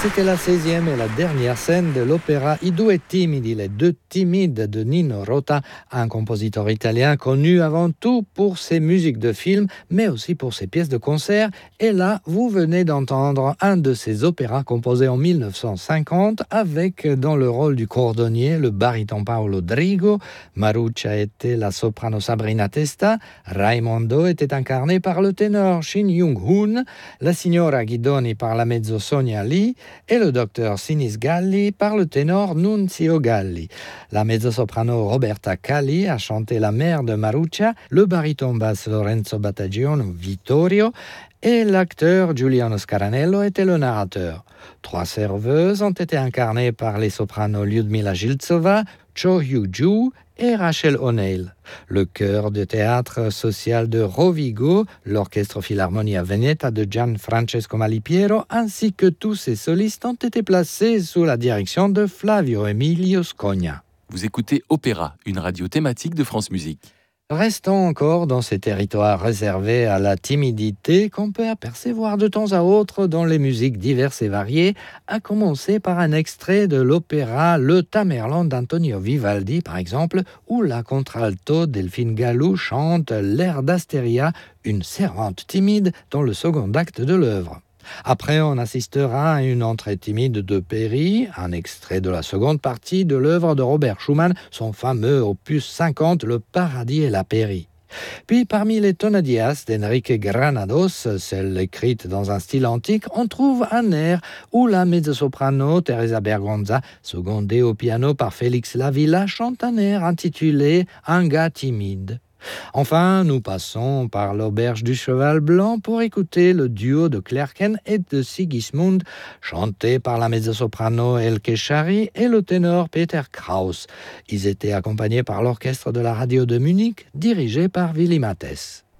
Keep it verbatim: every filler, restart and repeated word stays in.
C'était la seizième et la dernière scène de l'opéra I due timidi, les deux timides de Nino Rota, un compositeur italien connu avant tout pour ses musiques de films, mais aussi pour ses pièces de concert. Et là, vous venez d'entendre un de ses opéras composés en dix-neuf cent cinquante avec, dans le rôle du cordonnier, le baryton Paolo Drigo. Maruccia était la soprano Sabrina Testa. Raimondo était incarné par le ténor Shin Young-hoon, la signora Guidoni par la mezzo Sonia Lee et le docteur Sinis Galli par le ténor Nunzio Galli. La mezzo-soprano Roberta Calli a chanté la mère de Maruccia, le baryton basse Lorenzo Battagione Vittorio et l'acteur Giuliano Scaranello était le narrateur. Trois serveuses ont été incarnées par les sopranos Lyudmila Giltsova, Cho Hyu-joo et Rachel O'Neill. Le chœur de théâtre social de Rovigo, l'orchestre Philharmonia Veneta de Gianfrancesco Malipiero, ainsi que tous ses solistes ont été placés sous la direction de Flavio Emilio Scogna. Vous écoutez Opéra, une radio thématique de France Musique. Restons encore dans ces territoires réservés à la timidité qu'on peut apercevoir de temps à autre dans les musiques diverses et variées, à commencer par un extrait de l'opéra Le Tamerlan d'Antonio Vivaldi, par exemple, où la contralto Delphine Gallou chante l'air d'Astéria, une servante timide, dans le second acte de l'œuvre. Après, on assistera à une entrée timide de Peri, un extrait de la seconde partie de l'œuvre de Robert Schumann, son fameux opus cinquante, Le Paradis et la Peri. Puis, parmi les tonadias d'Enrique Granados, celle écrite dans un style antique, on trouve un air où la mezzo-soprano Teresa Bergonza, secondée au piano par Félix Lavilla, chante un air intitulé « Un gars timide ». Enfin, nous passons par l'Auberge du Cheval Blanc pour écouter le duo de Klerken et de Sigismund, chanté par la mezzo-soprano Elke Schary et le ténor Peter Kraus. Ils étaient accompagnés par l'orchestre de la radio de Munich, dirigé par Willy Mathès.